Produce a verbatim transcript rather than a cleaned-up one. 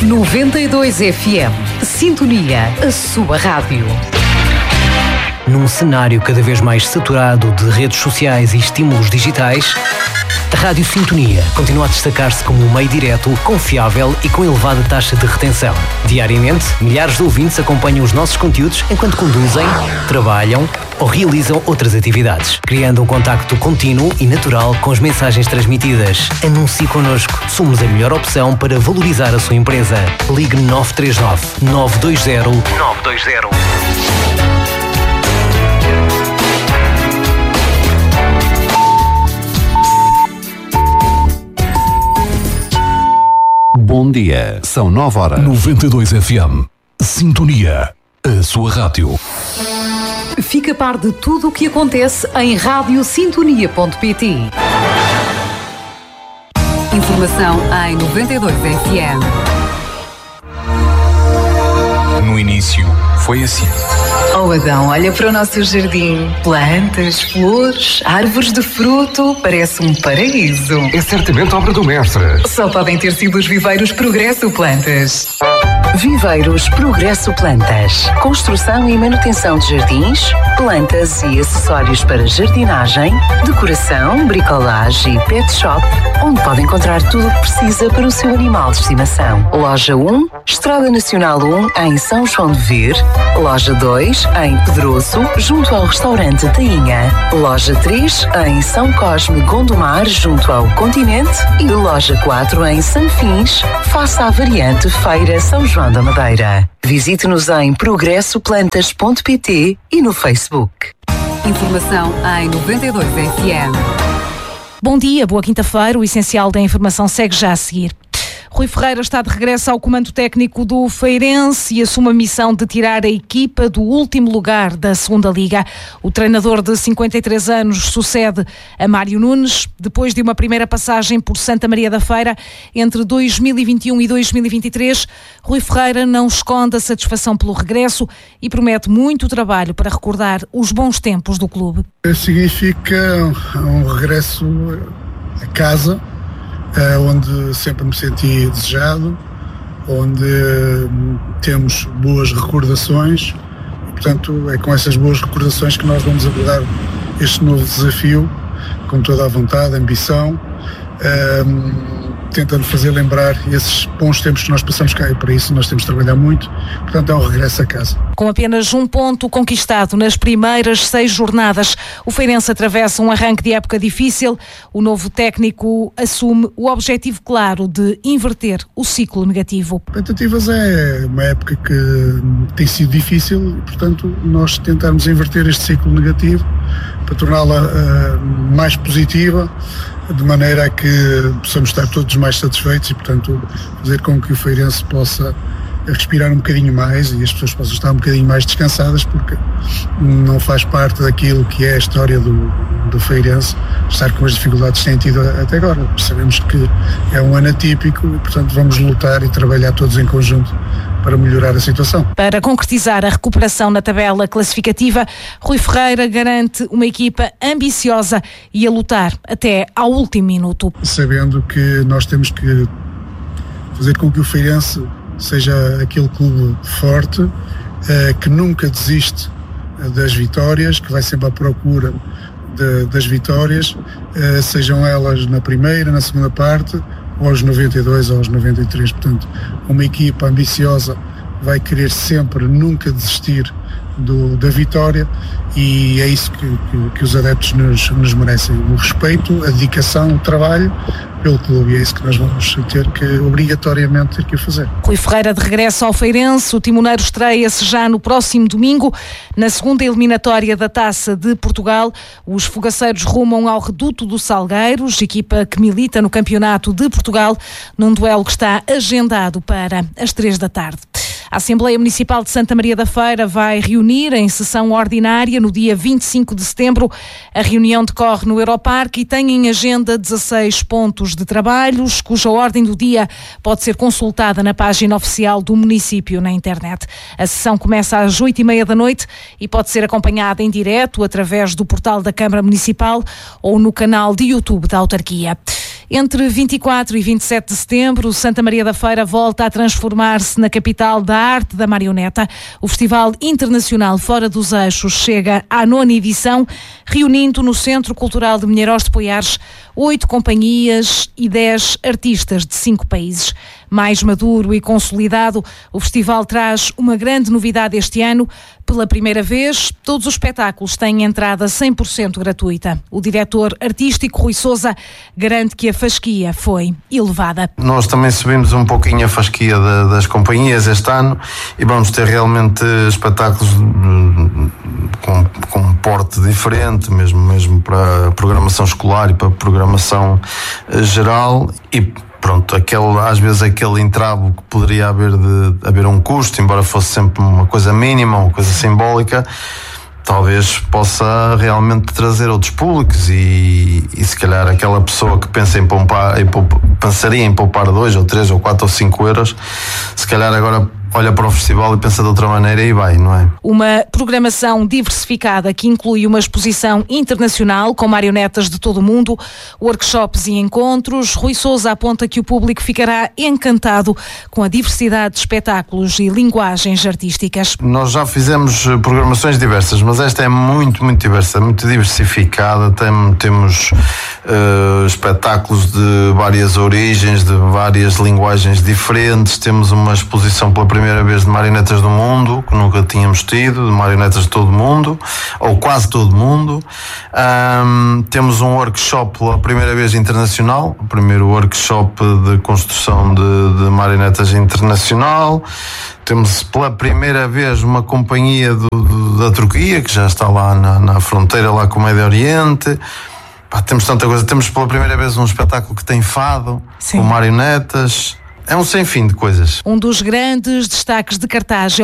noventa e dois F M. Sintonia, a sua rádio. Num cenário cada vez mais saturado de redes sociais e estímulos digitais, a Rádio Sintonia continua a destacar-se como um meio direto, confiável e com elevada taxa de retenção. Diariamente, milhares de ouvintes acompanham os nossos conteúdos enquanto conduzem, trabalham ou realizam outras atividades, criando um contacto contínuo e natural com as mensagens transmitidas. Anuncie connosco. Somos a melhor opção para valorizar a sua empresa. Ligue nove três nove, nove dois zero, nove dois zero. Bom dia, são nove horas. noventa e dois F M. Sintonia, a sua rádio. Fica a par de tudo o que acontece em rádio sintonia ponto pt. Informação em noventa e dois F M. No início, foi assim. Oh Adão, olha para o nosso jardim. Plantas, flores, árvores de fruto. Parece um paraíso. É certamente obra do mestre. Só podem ter sido os viveiros Progresso Plantas. Viveiros Progresso Plantas. Construção e manutenção de jardins, plantas e acessórios para jardinagem, decoração, bricolagem e pet shop, onde pode encontrar tudo o que precisa para o seu animal de estimação. Loja um, Estrada Nacional um, em São João de Ver. Loja dois, em Pedroso, junto ao restaurante Tainha. Loja três, em São Cosme Gondomar, junto ao Continente. E loja quatro, em Sanfins, face à variante Feira São João da Madeira. Visite-nos em progresso plantas ponto pt e no Facebook. Informação em noventa e dois F M. Bom dia, boa quinta-feira. O essencial da informação segue já a seguir. Rui Ferreira está de regresso ao comando técnico do Feirense e assume a missão de tirar a equipa do último lugar da segunda Liga. O treinador de cinquenta e três anos sucede a Mário Nunes, depois de uma primeira passagem por Santa Maria da Feira entre dois mil e vinte e um e dois mil e vinte e três. Rui Ferreira não esconde a satisfação pelo regresso e promete muito trabalho para recordar os bons tempos do clube. Significa um regresso a casa, onde sempre me senti desejado, onde temos boas recordações e, portanto, é com essas boas recordações que nós vamos abordar este novo desafio, com toda a vontade, ambição, um, tentando fazer lembrar esses bons tempos que nós passamos cá, e para isso nós temos de trabalhar muito, portanto é um regresso a casa. Com apenas um ponto conquistado nas primeiras seis jornadas, o Feirense atravessa um arranque de época difícil. O novo técnico assume o objetivo claro de inverter o ciclo negativo. Expectativas é uma época que tem sido difícil e, portanto, nós tentarmos inverter este ciclo negativo para torná-la uh, mais positiva, de maneira a que possamos estar todos mais satisfeitos e, portanto, fazer com que o Feirense possa respirar um bocadinho mais e as pessoas possam estar um bocadinho mais descansadas, porque não faz parte daquilo que é a história do, do Feirense estar com as dificuldades que tem tido até agora. Sabemos que é um ano atípico e, portanto, vamos lutar e trabalhar todos em conjunto para melhorar a situação. Para concretizar a recuperação na tabela classificativa, Rui Ferreira garante uma equipa ambiciosa e a lutar até ao último minuto. Sabendo que nós temos que fazer com que o Feirense seja aquele clube forte, eh, que nunca desiste das vitórias, que vai sempre à procura de, das vitórias, eh, sejam elas na primeira, na segunda parte, ou aos noventa e dois ou aos noventa e três. Portanto, uma equipa ambiciosa vai querer sempre, nunca desistir do, da vitória, e é isso que, que, que os adeptos nos, nos merecem: o respeito, a dedicação, o trabalho pelo clube, e é isso que nós vamos ter que, obrigatoriamente, ter que fazer. Rui Ferreira de regresso ao Feirense. O timoneiro estreia-se já no próximo domingo, na segunda eliminatória da Taça de Portugal. Os fogaceiros rumam ao Reduto dos Salgueiros, equipa que milita no Campeonato de Portugal, num duelo que está agendado para as três da tarde. A Assembleia Municipal de Santa Maria da Feira vai reunir em sessão ordinária no dia vinte e cinco de setembro. A reunião decorre no Europarque e tem em agenda dezasseis pontos de trabalhos, cuja ordem do dia pode ser consultada na página oficial do município na internet. A sessão começa às oito e meia da noite e pode ser acompanhada em direto através do portal da Câmara Municipal ou no canal de YouTube da autarquia. Entre vinte e quatro e vinte e sete de setembro, Santa Maria da Feira volta a transformar-se na capital da arte da marioneta. O Festival Internacional Fora dos Eixos chega à nona edição, reunindo no Centro Cultural de Mineiros de Poiares oito companhias e dez artistas de cinco países. Mais maduro e consolidado, o festival traz uma grande novidade este ano. Pela primeira vez, todos os espetáculos têm entrada cem por cento gratuita. O diretor artístico Rui Sousa garante que a fasquia foi elevada. Nós também subimos um pouquinho a fasquia da, das companhias este ano e vamos ter realmente espetáculos com, com um porte diferente, mesmo, mesmo para a programação escolar e para a programação geral. E pronto, aquele, às vezes aquele entrave que poderia haver de haver um custo, embora fosse sempre uma coisa mínima, uma coisa simbólica, talvez possa realmente trazer outros públicos e, e se calhar aquela pessoa que pensa em poupar, em poupar, pensaria em poupar dois ou três ou quatro ou cinco euros, se calhar agora olha para o festival e pensa de outra maneira e vai, não é? Uma programação diversificada que inclui uma exposição internacional com marionetas de todo o mundo, workshops e encontros. Rui Sousa aponta que o público ficará encantado com a diversidade de espetáculos e linguagens artísticas. Nós já fizemos programações diversas, mas esta é muito, muito diversa, muito diversificada. Tem, temos uh, espetáculos de várias origens, de várias linguagens diferentes. Temos uma exposição pela primeira primeira vez de marionetas do mundo, que nunca tínhamos tido, de marionetas de todo o mundo, ou quase todo o mundo. Um, temos um workshop pela primeira vez internacional, o primeiro workshop de construção de, de marionetas internacional. Temos pela primeira vez uma companhia do, do, da Turquia, que já está lá na, na fronteira lá com o Médio Oriente. Pá, temos tanta coisa. Temos pela primeira vez um espetáculo que tem fado, Sim. com marionetas. É um sem fim de coisas. Um dos grandes destaques de cartaz é